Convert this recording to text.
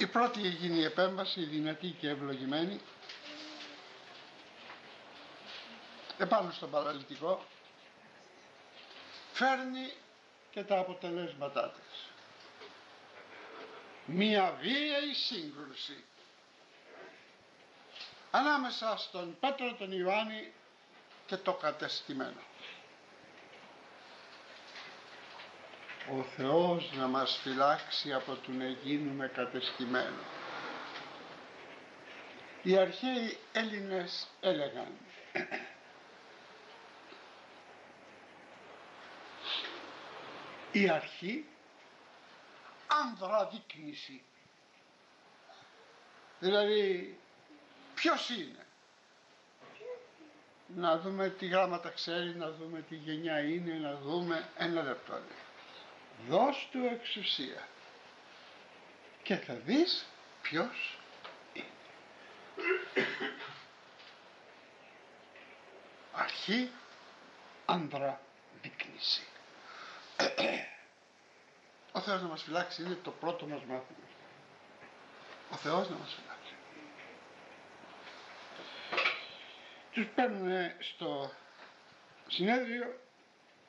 Η πρώτη έγινε επέμβαση, δυνατή και ευλογημένη, επάνω στον παραλυτικό, φέρνει και τα αποτελέσματά της. Μία βίαιη σύγκρουση ανάμεσα στον Πέτρο, τον Ιωάννη και το κατεστημένο. Ο Θεός να μας φυλάξει από το να γίνουμε κατεστημένο. Οι αρχαίοι Έλληνες έλεγαν η αρχή ανδραδείκνηση. Δηλαδή ποιος είναι, να δούμε τι γράμματα ξέρει, να δούμε τι γενιά είναι, να δούμε ένα λεπτό. Δώσ' του εξουσία και θα δεις ποιος είναι. Αρχή ανδραδείκνηση. Ο Θεός να μας φυλάξει, είναι το πρώτο μας μάθημα. Ο Θεός να μας φυλάξει. Τους παίρνουν στο συνέδριο